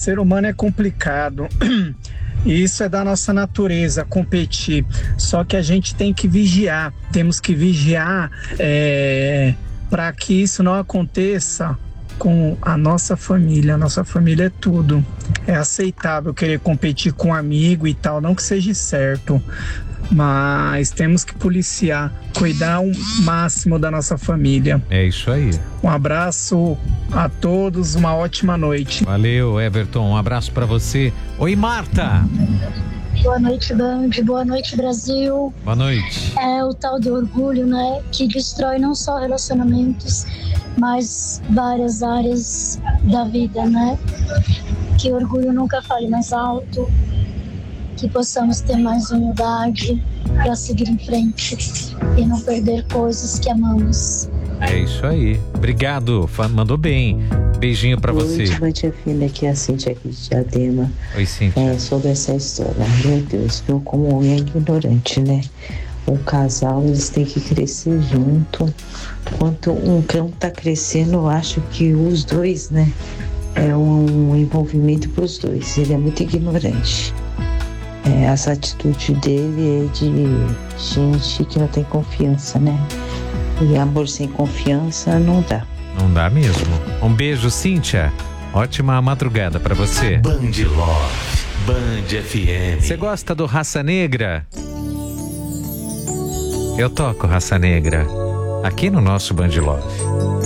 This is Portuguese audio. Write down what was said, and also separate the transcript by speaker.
Speaker 1: ser humano é complicado. E isso é da nossa natureza, competir. Só que a gente tem que vigiar. Temos que vigiar para que isso não aconteça com a nossa família. A nossa família é tudo. É aceitável querer competir com um amigo e tal, não que seja certo, mas temos que policiar, cuidar o máximo da nossa família.
Speaker 2: É isso aí.
Speaker 1: Um abraço a todos, uma ótima noite.
Speaker 2: Valeu, Everton, um abraço pra você. Oi, Marta.
Speaker 3: Boa noite, Band. Boa noite, Brasil.
Speaker 2: Boa noite.
Speaker 3: É o tal do orgulho, né? Que destrói não só relacionamentos, mas várias áreas da vida, né? Que o orgulho nunca fale mais alto. Que possamos ter mais humildade para seguir em frente e não perder coisas que amamos.
Speaker 2: É isso aí. Obrigado, mandou bem. Beijinho pra você.
Speaker 4: Boa noite, minha filha, aqui é a Cíntia aqui de Diadema.
Speaker 2: Oi, Cíntia.
Speaker 4: Sobre essa história, meu Deus, viu como homem é ignorante, né? O casal, eles têm que crescer junto. Enquanto um cão tá crescendo, eu acho que os dois, né? É um envolvimento pros dois. Ele é muito ignorante. Essa atitude dele é de gente que não tem confiança, né? E amor sem confiança não dá.
Speaker 2: Não dá mesmo. Um beijo, Cíntia. Ótima madrugada pra você.
Speaker 5: Band Love, Band FM.
Speaker 2: Você gosta do Raça Negra? Eu toco Raça Negra aqui no nosso Band Love.